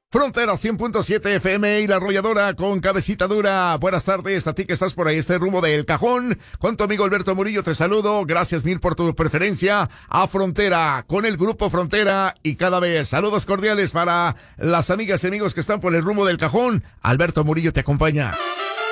Frontera 100.7 FM y La Arrolladora con Cabecita Dura. Buenas tardes a ti que estás por ahí, rumbo del Cajón. Con tu amigo Alberto Murillo te saludo. Gracias mil por tu preferencia a Frontera, con el Grupo Frontera y cada vez. Saludos cordiales para las amigas y amigos que están por el rumbo del Cajón. Alberto Murillo te acompaña.